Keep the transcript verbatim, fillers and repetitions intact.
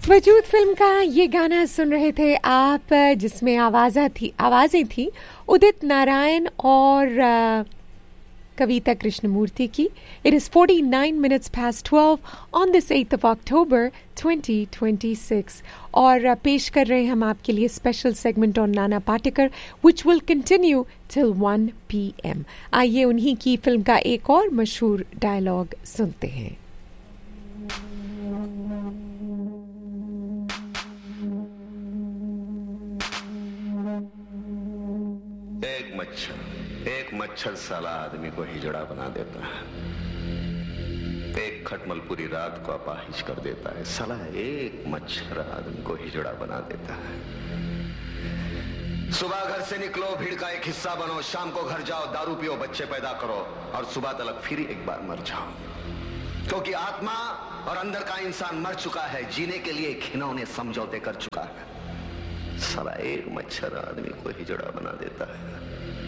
वजूद फिल्म का ये गाना सुन रहे थे आप, जिसमें आवाज़ा थी आवाज़ें थी उदित नारायण और आ, कविता कृष्णमूर्ति की. It is forty-nine minutes past twelve on this eighth of October twenty twenty-six. और पेश कर रहे हैं हम आपके लिए special segment on Nana Patekar which will continue till one p m. आइए उन्हीं की फिल्म का एक और मशहूर डायलॉग सुनते हैं. एक मच्छर एक मच्छर साला आदमी को हिजड़ा बना देता है. एक खटमल पूरी रात को अपाहिज कर देता है. साला एक मच्छर आदमी को हिजड़ा बना देता है. सुबह घर से निकलो, भीड़ का एक हिस्सा बनो, शाम को घर जाओ, दारू पियो, बच्चे पैदा करो और सुबह तलक फिर एक बार मर जाओ. क्योंकि आत्मा और अंदर का इंसान मर चुका है, जीने के लिए खिलौने समझौते कर चुका है. साला एक मच्छर आदमी को हिजड़ा बना देता है.